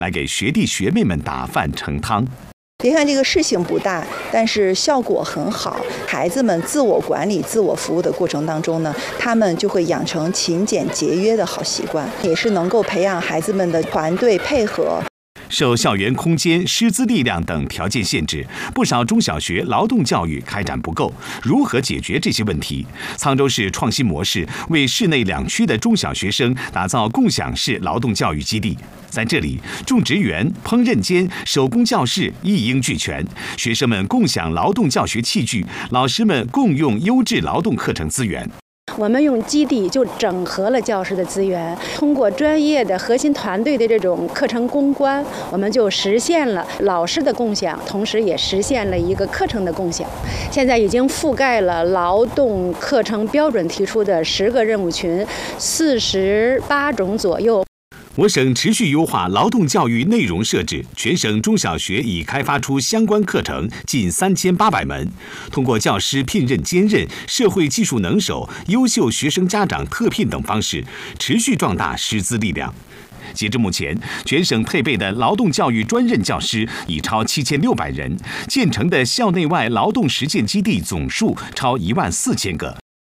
来给学弟学妹们打饭盛汤。 别看这个事情不大，但是效果很好。孩子们自我管理、自我服务的过程当中呢，他们就会养成勤俭节约的好习惯，也是能够培养孩子们的团队配合。 受校园空间、师资力量等条件限制，不少中小学劳动教育开展不够。如何解决这些问题？沧州市创新模式为市内2区的中小学生打造共享式劳动教育基地。在这里，种植园、烹饪间、手工教室一应俱全，学生们共享劳动教学器具，老师们共用优质劳动课程资源。 我们用基地就整合了教师的资源，通过专业的核心团队的这种课程攻关，我们就实现了老师的共享，同时也实现了一个课程的共享。现在已经覆盖了劳动课程标准提出的10个任务群，48种左右。 我省持续优化劳动教育内容设置，全省中小学已开发出相关课程近3800门。通过教师聘任兼任、社会技术能手、优秀学生家长特聘等方式，持续壮大师资力量。截至目前，全省配备的劳动教育专任教师已超7600人，建成的校内外劳动实践基地总数超14000个。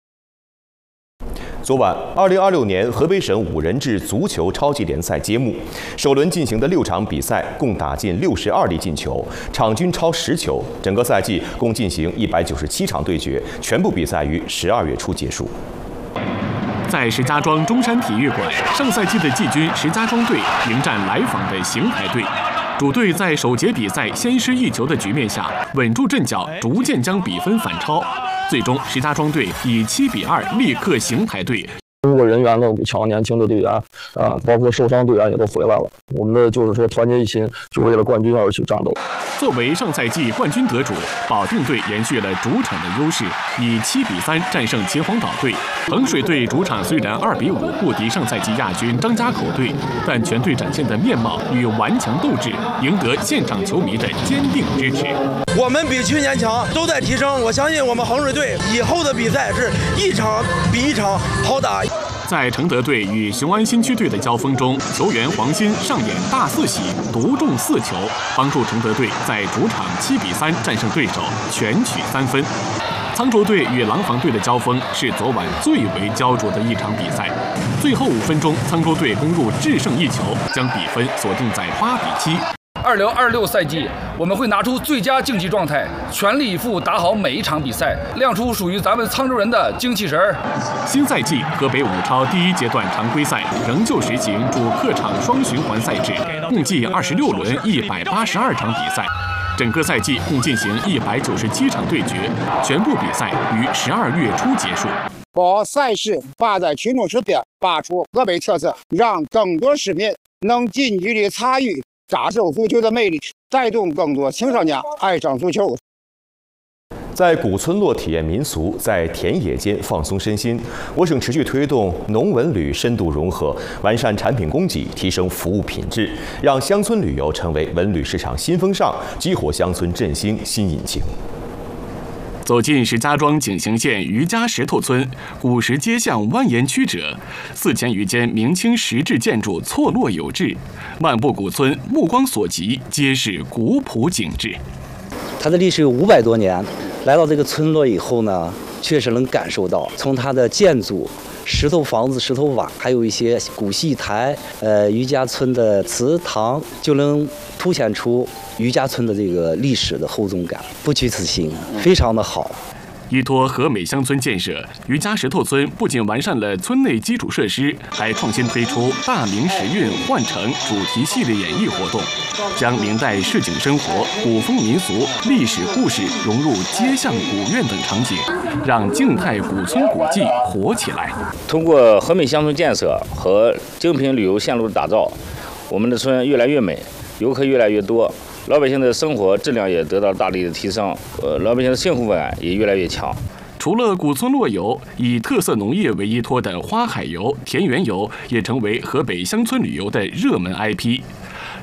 昨晚，2026年河北省5人制足球超级联赛揭幕。首轮进行的6场比赛，共打进62粒进球，场均超10球。整个赛季共进行197场对决，全部比赛于12月初结束。 在石家庄中山体育馆，上赛季的季军石家庄队迎战来访的邢台队。主队在首节比赛先失1球的局面下，稳住阵脚，逐渐将比分反超。最终，石家庄队以7-2力克邢台队。 中国人员的5强年轻的队员包括受伤队员也都回来了。我们的就是说团结一心，就为了冠军而去战斗。 作为上赛季冠军得主，保定队延续了主场的优势，以7-3战胜秦皇岛队。衡水队主场虽然2-5不敌上赛季亚军张家口队，但全队展现的面貌与顽强斗志，赢得现场球迷的坚定支持。 我们比去年强，都在提升。我相信我们衡水队以后的比赛是一场比一场好打。 在承德队与雄安新区队的交锋中，球员黄鑫上演大四喜，独中4球，帮助承德队在主场7-3战胜对手，全取3分。沧州队与廊坊队的交锋是昨晚最为焦灼的一场比赛。最后5分钟，沧州队攻入制胜1球，将比分锁定在8-7。 2026赛季，我们会拿出最佳竞技状态，全力以赴打好每一场比赛，亮出属于咱们沧州人的精气神儿。 新赛季河北5超第1阶段常规赛仍旧实行主客场双循环赛制，共计26轮182场比赛。整个赛季共进行197场对决，全部比赛于12月初结束。 把赛事摆在群众身边，把出河北特色，让更多市民能近距离参与感受足球的魅力，带动更多青少年爱上足球。 在古村落体验民俗，在田野间放松身心，我省持续推动农文旅深度融合，完善产品供给，提升服务品质，让乡村旅游成为文旅市场新风尚，激活乡村振兴新引擎。 走进石家庄景行县余家石头村，古石街巷蜿蜒曲折，4000余间明清石质建筑错落有致，漫步古村，目光所及皆是古朴景致。 它的历史有500多年，来到这个村落以后呢，确实能感受到，从它的建筑、石头房子、石头瓦，还有一些古戏台，余家村的祠堂，就能凸显出余家村的这个历史的厚重感，不虚此行，非常的好。 依托和美乡村建设，余家石头村不仅完善了村内基础设施，还创新推出大明时运换城主题系列演绎活动，将明代市井生活、古风民俗、历史故事融入街巷古院等场景，让静态古村古迹活起来。 通过和美乡村建设和精品旅游线路的打造，我们的村越来越美，游客越来越多，老百姓的生活质量也得到大力的提升，老百姓的幸福感也越来越强。 除了古村落游，以特色农业为依托的花海游、田园游也成为河北乡村旅游的热门 IP。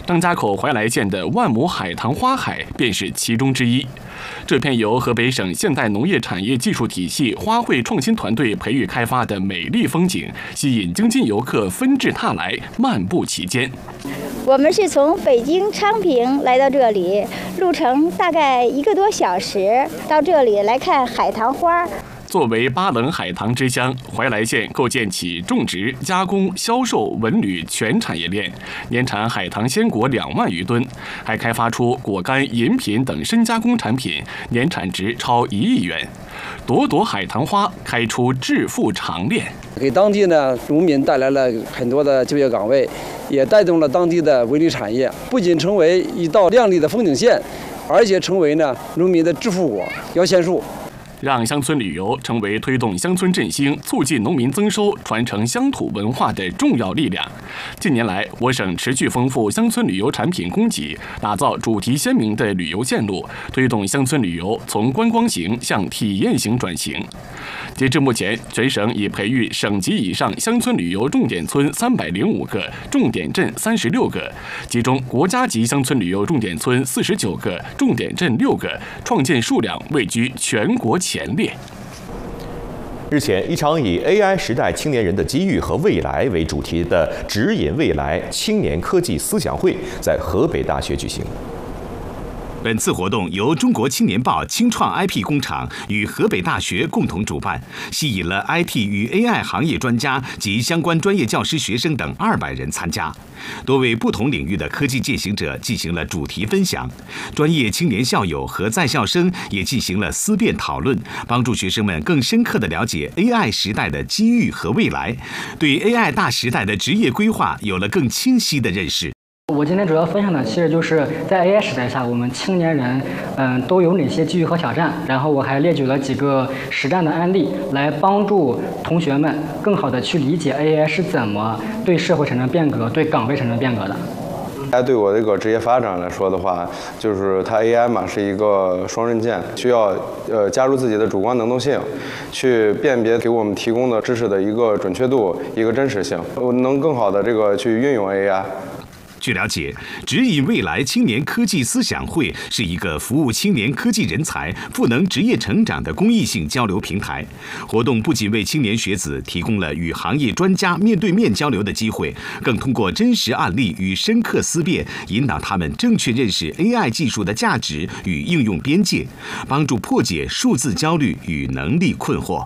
张家口怀来县的万亩海棠花海便是其中之一。这片由河北省现代农业产业技术体系花卉创新团队培育开发的美丽风景，吸引京津游客纷至沓来，漫步其间。 我们是从北京昌平来到这里，路程大概1个多小时，到这里来看海棠花。 作为巴冷海棠之乡，怀来县构建起种植、加工、销售、文旅全产业链，年产海棠鲜果2万余吨，还开发出果干、饮品等深加工产品，年产值超1亿元。朵朵海棠花开出致富长链， 给当地呢农民带来了很多的就业岗位，也带动了当地的文旅产业，不仅成为一道亮丽的风景线，而且成为呢农民的致富果、摇钱树。 让乡村旅游成为推动乡村振兴、促进农民增收、传承乡土文化的重要力量。近年来，我省持续丰富乡村旅游产品供给，打造主题鲜明的旅游线路，推动乡村旅游从观光型向体验型转型。截至目前，全省已培育省级以上乡村旅游重点村305个，重点镇36个，其中国家级乡村旅游重点村49个，重点镇6个，创建数量位居全国前列。 日前，一场以 AI 时代青年人的机遇和未来为主题的指引未来青年科技思想会在河北大学举行。 本次活动由中国青年报青创 IP 工厂与河北大学共同主办，吸引了 IT 与 AI 行业专家及相关专业教师、学生等200人参加。多位不同领域的科技践行者进行了主题分享，专业青年校友和在校生也进行了思辨讨论，帮助学生们更深刻地了解 AI 时代的机遇和未来，对 AI 大时代的职业规划有了更清晰的认识。 我今天主要分享的其实就是在 AI 时代下，我们青年人都有哪些机遇和挑战，然后我还列举了几个实战的案例，来帮助同学们更好的去理解 AI 是怎么对社会产生变革、对岗位产生变革的。 AI 对我这个职业发展来说的话，就是它 AI 嘛是一个双刃剑，需要加入自己的主观能动性，去辨别给我们提供的知识的一个准确度、一个真实性，我能更好的这个去运用 AI。 据了解，指引未来青年科技思想会是一个服务青年科技人才赋能职业成长的公益性交流平台。活动不仅为青年学子提供了与行业专家面对面交流的机会，更通过真实案例与深刻思辨，引导他们正确认识 AI 技术的价值与应用边界，帮助破解数字焦虑与能力困惑。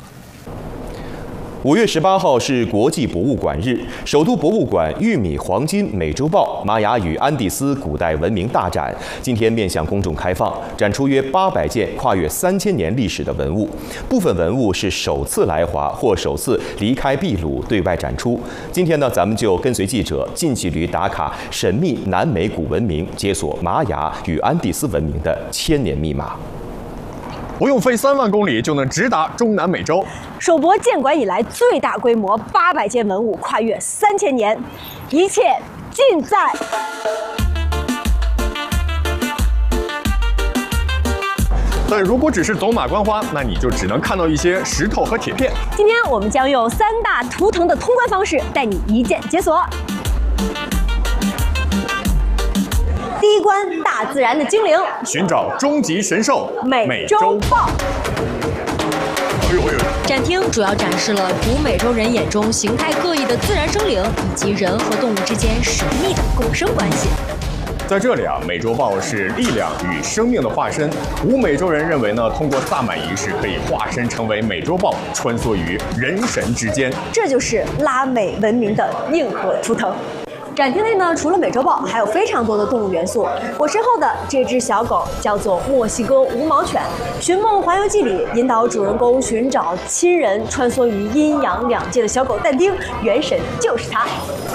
5月18号是国际博物馆日，首都博物馆玉米黄金美洲豹玛雅与安第斯古代文明大展今天面向公众开放，展出约800件跨越3000年历史的文物，部分文物是首次来华或首次离开秘鲁对外展出。今天呢，咱们就跟随记者近距离打卡神秘南美古文明，解锁玛雅与安第斯文明的1000年密码。 不用飞3万公里就能直达中南美洲。 首博建馆以来最大规模800件文物，跨越3000年，一切尽在。 但如果只是走马观花，那你就只能看到一些石头和铁片。 今天我们将用3大图腾的通关方式，带你一键解锁。第一关，大自然的精灵， 寻找终极神兽美洲豹。 展厅主要展示了古美洲人眼中形态各异的自然生灵，以及人和动物之间神秘的共生关系。 在这里啊，美洲豹是力量与生命的化身。古美洲人认为呢，通过萨满仪式可以化身成为美洲豹，穿梭于人神之间。 这就是拉美文明的硬核图腾。展厅内呢，除了美洲豹，还有非常多的动物元素。我身后的这只小狗叫做墨西哥无毛犬，《寻梦环游记》里引导主人公寻找亲人，穿梭于阴阳两界的小狗但丁，元神就是它。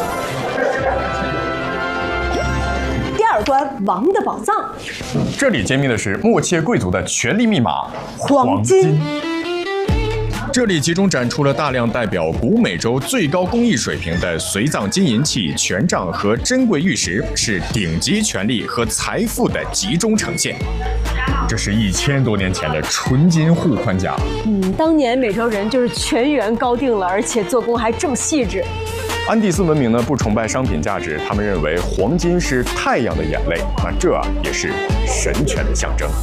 第二关，王的宝藏。 这里揭秘的是默切贵族的权力密码—— 黄金。 这里集中展出了大量代表古美洲最高工艺水平的随葬金银器、权杖和珍贵玉石，是顶级权力和财富的集中呈现。这是1000多年前的纯金护宽甲。 当年美洲人就是全员高定了，而且做工还这么细致。 安第斯文明呢不崇拜商品价值，他们认为黄金是太阳的眼泪，那这也是神权的象征。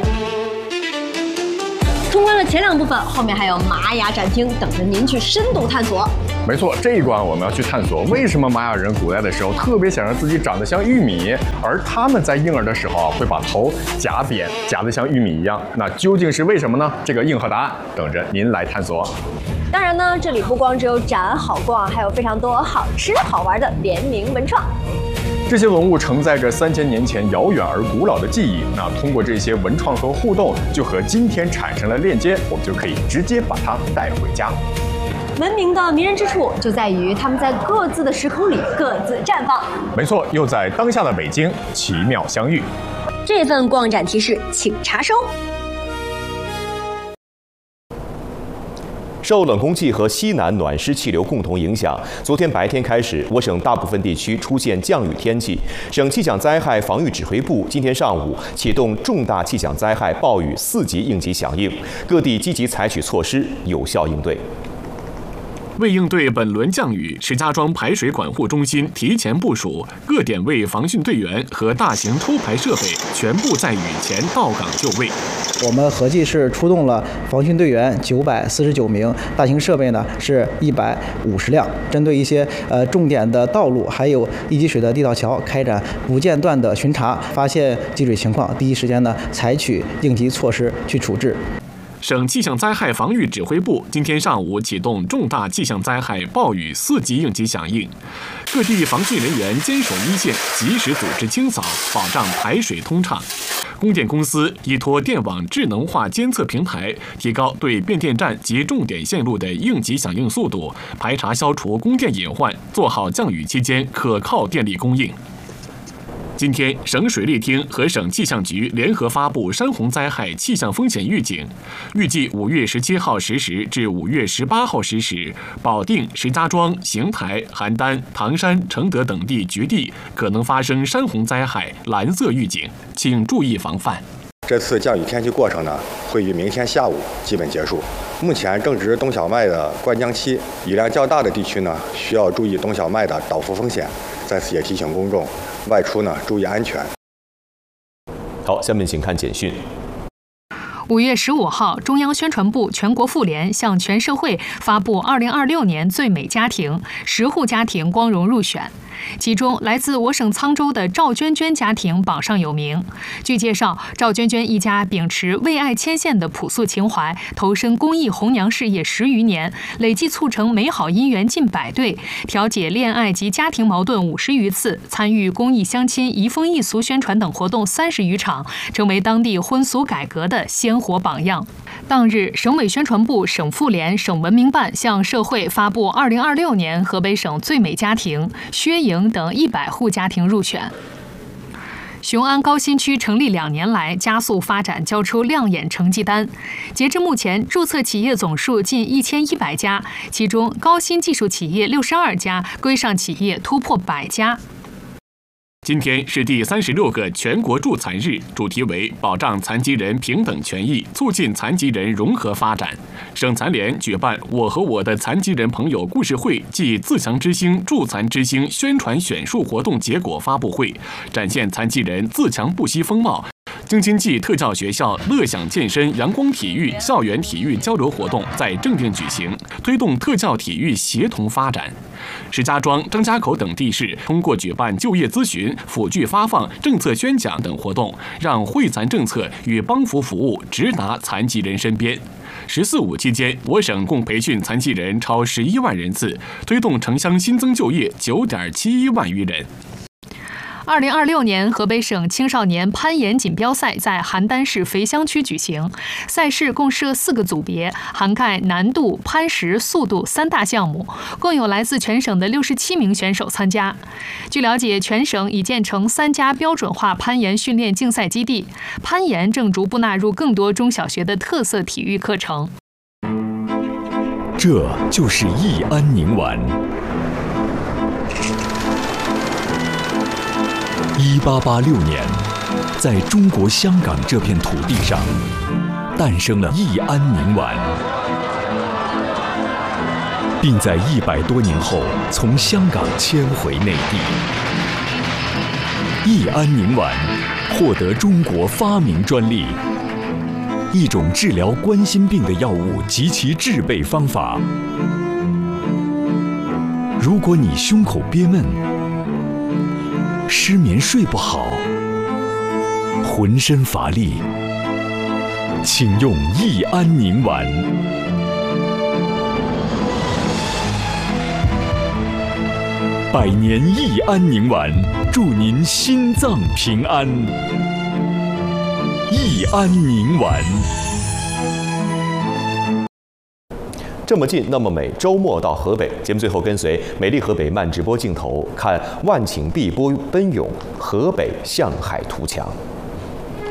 通关了前2部分，后面还有玛雅展厅等着您去深度探索。 没错，这一关我们要去探索为什么玛雅人古代的时候特别想让自己长得像玉米，而他们在婴儿的时候会把头夹扁，夹得像玉米一样。那究竟是为什么呢？这个硬核答案等着您来探索。 当然呢，这里不光只有展好逛，还有非常多好吃好玩的联名文创。 这些文物承载着3000年前遥远而古老的记忆，那通过这些文创和互动，就和今天产生了链接，我们就可以直接把它带回家。 文明的迷人之处就在于他们在各自的时空里各自绽放。 没错，又在当下的北京奇妙相遇。 这份逛展提示，请查收。 受冷空气和西南暖湿气流共同影响，昨天白天开始，我省大部分地区出现降雨天气。省气象灾害防御指挥部今天上午启动重大气象灾害暴雨4级应急响应，各地积极采取措施，有效应对。 为应对本轮降雨，石家庄排水管护中心提前部署，各点位防汛队员和大型抽排设备全部在雨前到岗就位。 我们合计是出动了防汛队员949名，大型设备呢是150辆，针对一些重点的道路还有易积水的地道桥开展不间断的巡查，发现积水情况，第一时间呢采取应急措施去处置。 省气象灾害防御指挥部今天上午启动重大气象灾害暴雨4级应急响应，各地防汛人员坚守一线，及时组织清扫，保障排水通畅。供电公司依托电网智能化监测平台，提高对变电站及重点线路的应急响应速度，排查消除供电隐患，做好降雨期间可靠电力供应。今天，省水利厅和省气象局联合发布山洪灾害气象风险预警，预计5月17号10时至5月18号10时，保定、石家庄、邢台、邯郸、唐山、承德等地局地可能发生山洪灾害蓝色预警，请注意防范。 这次降雨天气过程呢，会于明天下午基本结束。目前正值冬小麦的灌浆期，雨量较大的地区呢，需要注意冬小麦的倒伏风险。在此也提醒公众，外出呢注意安全。 好，下面请看简讯。 5月15号，中央宣传部、全国妇联向全社会发布2026年最美家庭，10户家庭光荣入选。其中，来自我省沧州的赵娟娟家庭榜上有名。据介绍，赵娟娟一家秉持为爱牵线的朴素情怀，投身公益红娘事业10余年，累计促成美好姻缘近100对，调解恋爱及家庭矛盾50余次，参与公益相亲、移风易俗宣传等活动30余场，成为当地婚俗改革的鲜活榜样。当日，省委宣传部、省妇联、省文明办向社会发布2026年河北省最美家庭，薛莹等100户家庭入选。雄安高新区成立2年来，加速发展，交出亮眼成绩单。截至目前，注册企业总数近1100家，其中高新技术企业62家，规上企业突破100家。 今天是第36个全国助残日，主题为保障残疾人平等权益，促进残疾人融合发展。省残联举办“我和我的残疾人朋友故事会”暨“自强之星”助残之星宣传选述活动结果发布会，展现残疾人自强不息风貌。京津冀特教学校乐享健身阳光体育校园体育交流活动在正定举行，推动特教体育协同发展。石家庄、张家口等地市通过举办就业咨询、辅具发放、政策宣讲等活动，让惠残政策与帮扶服务直达残疾人身边。14·5期间，我省共培训残疾人超11万人次，推动城乡新增就业9.71万余人。 2026年河北省青少年攀岩锦标赛在邯郸市肥乡区举行，赛事共设4个组别，涵盖难度、攀石、速度3大项目，共有来自全省的67名选手参加。据了解，全省已建成3家标准化攀岩训练竞赛基地，攀岩正逐步纳入更多中小学的特色体育课程。 这就是义安宁丸。1886年，在中国香港这片土地上，诞生了义安宁丸。 并在100多年后从香港迁回内地。益安宁丸获得中国发明专利，一种治疗冠心病的药物及其制备方法。如果你胸口憋闷、失眠睡不好、浑身乏力，请用益安宁丸。100年益安宁丸，祝您心脏平安。益安宁丸。 这么近，那么美。周末到河北，节目最后跟随美丽河北慢直播镜头，看万顷碧波奔涌，河北向海图强。